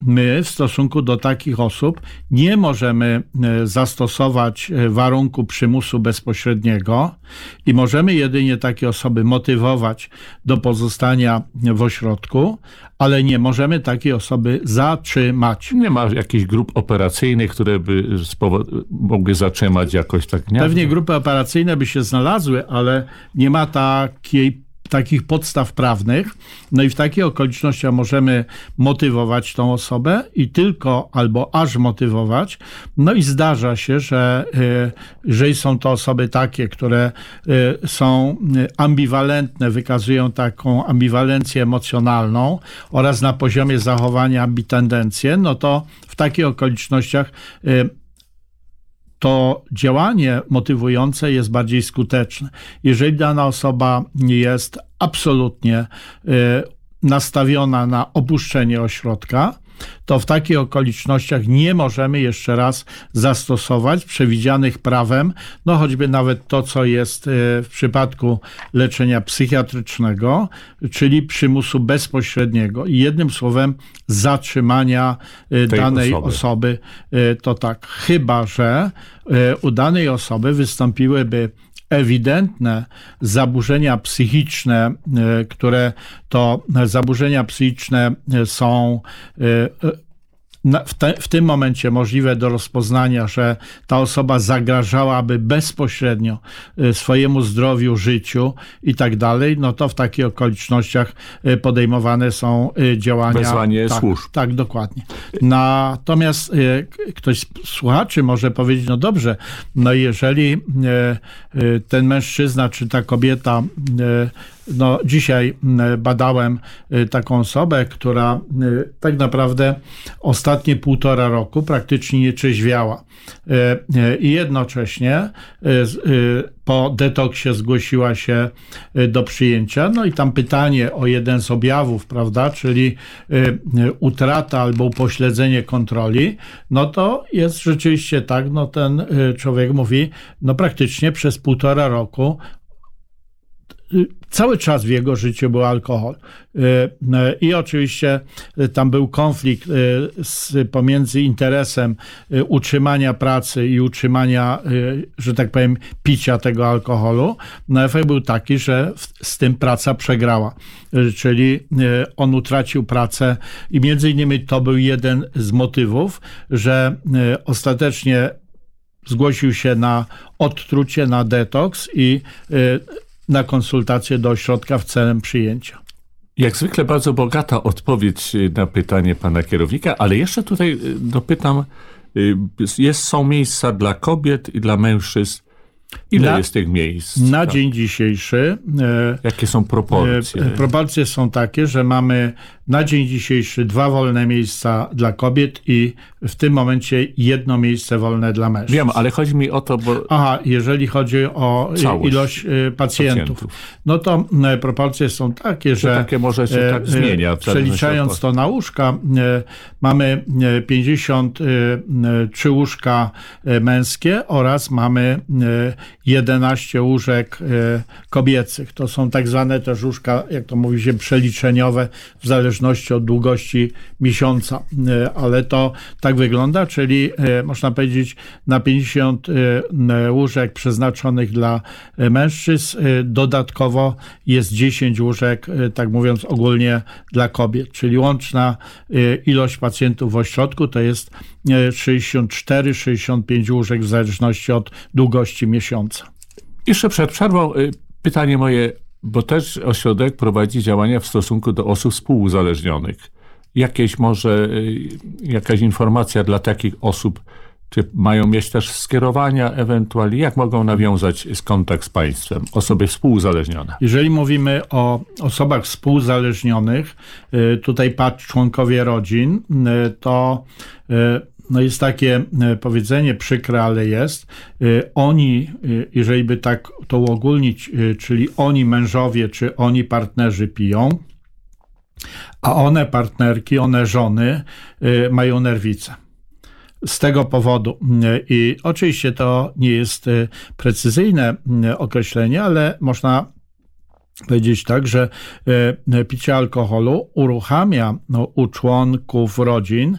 my w stosunku do takich osób nie możemy zastosować warunku przymusu bezpośredniego i możemy jedynie takie osoby motywować do pozostania w ośrodku, ale nie możemy takiej osoby zatrzymać. Nie ma jakichś grup operacyjnych, które by mogły zatrzymać jakoś tak? Nie? Pewnie grupy operacyjne by się znalazły, ale nie ma takich podstaw prawnych. No i w takich okolicznościach możemy motywować tą osobę i tylko albo aż motywować. No i zdarza się, że jeżeli są to osoby takie, które są ambiwalentne, wykazują taką ambiwalencję emocjonalną oraz na poziomie zachowania ambitendencję, no to w takich okolicznościach to działanie motywujące jest bardziej skuteczne. Jeżeli dana osoba jest absolutnie nastawiona na opuszczenie ośrodka, to w takich okolicznościach nie możemy jeszcze raz zastosować przewidzianych prawem, no choćby nawet to, co jest w przypadku leczenia psychiatrycznego, czyli przymusu bezpośredniego. I jednym słowem zatrzymania danej osoby. To tak, chyba że u danej osoby wystąpiłyby ewidentne zaburzenia psychiczne, które to zaburzenia psychiczne są w tym momencie możliwe do rozpoznania, że ta osoba zagrażałaby bezpośrednio swojemu zdrowiu, życiu i tak dalej, no to w takich okolicznościach podejmowane są działania. Wezwanie służb. Tak, dokładnie. Natomiast ktoś z słuchaczy może powiedzieć, no dobrze, no jeżeli ten mężczyzna czy ta kobieta, no dzisiaj badałem taką osobę, która tak naprawdę ostatnie 1,5 roku praktycznie nie trzeźwiała i jednocześnie po detoksie zgłosiła się do przyjęcia. No i tam pytanie o jeden z objawów, prawda, czyli utrata albo upośledzenie kontroli, no to jest rzeczywiście tak, no ten człowiek mówi, no praktycznie przez 1,5 roku cały czas w jego życiu był alkohol. I oczywiście tam był konflikt pomiędzy interesem utrzymania pracy i utrzymania, że tak powiem, picia tego alkoholu. No efekt był taki, że z tym praca przegrała. Czyli on utracił pracę i między innymi to był jeden z motywów, że ostatecznie zgłosił się na odtrucie, na detoks i na konsultację do ośrodka w celem przyjęcia. Jak zwykle bardzo bogata odpowiedź na pytanie pana kierownika, ale jeszcze tutaj dopytam, są miejsca dla kobiet i dla mężczyzn. Ile jest tych miejsc? Na dzień dzisiejszy. Jakie są proporcje? Proporcje są takie, że mamy na dzień dzisiejszy 2 wolne miejsca dla kobiet i w tym momencie 1 miejsce wolne dla mężczyzn. Wiem, ale chodzi mi o to, bo... jeżeli chodzi o ilość pacjentów, no to proporcje są takie, że takie może się tak zmienia. Przeliczając to na łóżka, mamy 53 łóżka męskie oraz mamy 11 łóżek kobiecych. To są tak zwane też łóżka, jak to mówi się, przeliczeniowe w zależności od długości miesiąca. Ale to tak wygląda, czyli można powiedzieć na 50 łóżek przeznaczonych dla mężczyzn dodatkowo jest 10 łóżek, tak mówiąc ogólnie, dla kobiet. Czyli łączna ilość pacjentów w ośrodku to jest 64-65 łóżek w zależności od długości miesiąca. Jeszcze przed przerwą pytanie moje, bo też ośrodek prowadzi działania w stosunku do osób współuzależnionych. Jakaś informacja dla takich osób, czy mają mieć też skierowania ewentualnie, jak mogą nawiązać kontakt z państwem, osoby współuzależnione? Jeżeli mówimy o osobach współuzależnionych, tutaj patrz członkowie rodzin, to no jest takie powiedzenie przykre, ale jest. Oni, jeżeli by tak to uogólnić, czyli oni mężowie, czy oni partnerzy piją, a one partnerki, one żony mają nerwicę. Z tego powodu. I oczywiście to nie jest precyzyjne określenie, ale można powiedzieć tak, że picie alkoholu uruchamia u członków rodzin